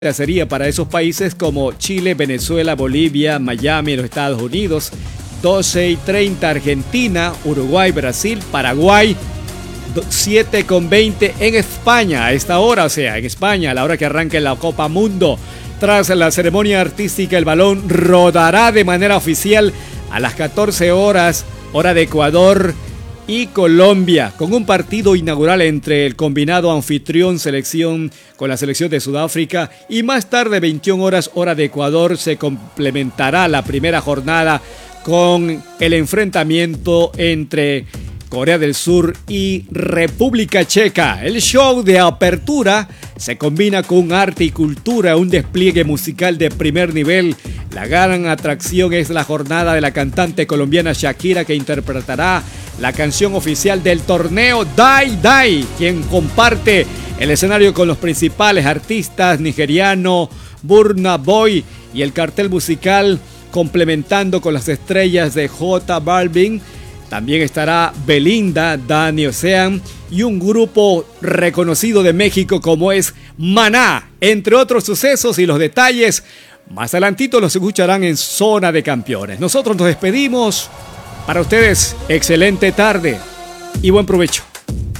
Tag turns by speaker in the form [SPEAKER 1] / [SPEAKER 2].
[SPEAKER 1] sería para esos países como Chile, Venezuela, Bolivia, Miami, los Estados Unidos. 12:30 Argentina, Uruguay, Brasil, Paraguay. 7:20 en España a esta hora, o sea, en España, a la hora que arranque la Copa Mundo. Tras la ceremonia artística, el balón rodará de manera oficial a las 14 horas, hora de Ecuador y Colombia, con un partido inaugural entre el combinado anfitrión selección con la selección de Sudáfrica, y más tarde, 21 horas, hora de Ecuador, se complementará la primera jornada con el enfrentamiento entre Corea del Sur y República Checa. El show de apertura se combina con arte y cultura, un despliegue musical de primer nivel. La gran atracción es la jornada de la cantante colombiana Shakira, que interpretará la canción oficial del torneo, Die Die, quien comparte el escenario con los principales artistas nigeriano Burna Boy y el cartel musical complementando con las estrellas de J Balvin. También estará Belinda, Dani Ocean y un grupo reconocido de México como es Maná, entre otros sucesos, y los detalles más adelantito los escucharán en Zona de Campeones. Nosotros nos despedimos. Para ustedes, excelente tarde y buen provecho.